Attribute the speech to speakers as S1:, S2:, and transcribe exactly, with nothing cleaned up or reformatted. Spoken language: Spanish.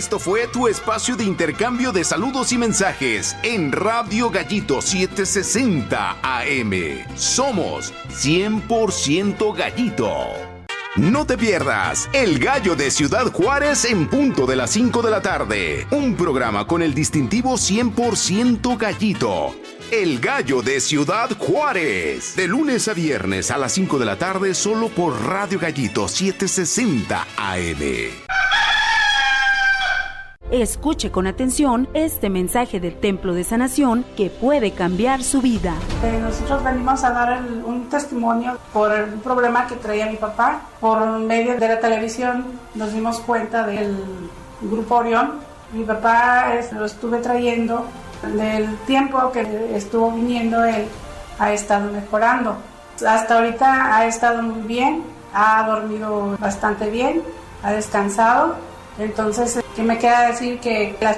S1: Esto fue tu espacio de intercambio de saludos y mensajes en Radio Gallito setecientos sesenta A M. Somos cien por ciento Gallito. No te pierdas El Gallo de Ciudad Juárez en punto de las cinco de la tarde. Un programa con el distintivo cien por ciento Gallito. El Gallo de Ciudad Juárez. De lunes a viernes a las cinco de la tarde solo por Radio Gallito setecientos sesenta A M.
S2: Escuche con atención este mensaje del Templo de Sanación que puede cambiar su vida.
S3: Eh, nosotros venimos a dar el, un testimonio por un problema que traía mi papá. Por medio de la televisión nos dimos cuenta del Grupo Orión. Mi papá es, lo estuve trayendo. Del tiempo que estuvo viniendo él, ha estado mejorando. Hasta ahorita ha estado muy bien, ha dormido bastante bien, ha descansado. Entonces, ¿qué me queda decir? Que las